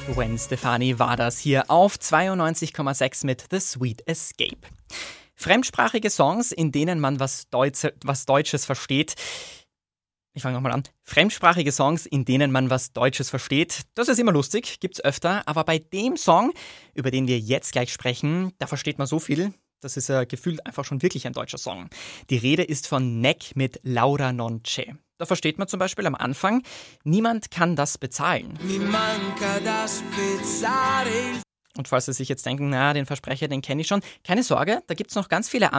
Gwen Stefani war das hier auf 92,6 mit The Sweet Escape. Fremdsprachige Songs, in denen man was Deutsches versteht. Ich fange nochmal an. Fremdsprachige Songs, in denen man was Deutsches versteht. Das ist immer lustig, gibt's öfter. Aber bei dem Song, über den wir jetzt gleich sprechen, da versteht man so viel. Das ist gefühlt einfach schon wirklich ein deutscher Song. Die Rede ist von Neck mit Laura Non C'è. Da versteht man zum Beispiel am Anfang, niemand kann das bezahlen. Und falls Sie sich jetzt denken, na, den Versprecher, den kenne ich schon, keine Sorge, da gibt's noch ganz viele andere.